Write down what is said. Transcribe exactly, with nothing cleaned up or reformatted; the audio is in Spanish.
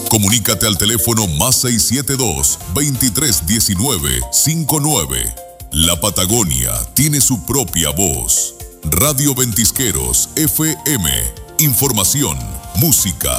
Comunícate al teléfono más seis siete dos, veintitrés diecinueve, cincuenta y nueve. La Patagonia tiene su propia voz. Radio Ventisqueros F M. Información, música,